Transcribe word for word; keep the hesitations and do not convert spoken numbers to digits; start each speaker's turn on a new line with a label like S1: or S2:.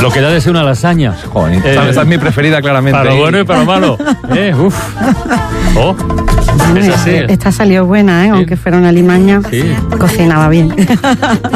S1: lo que da de ser una lasaña.
S2: Joder,
S1: Eh,
S2: esa, esa es mi preferida, claramente.
S1: Para lo bueno y para lo malo. Eh, uf. Oh,
S3: Bueno,
S1: es así.
S3: esta salió buena, ¿eh?
S1: Sí.
S3: Aunque fuera una limaña,
S1: Sí.
S3: cocinaba bien.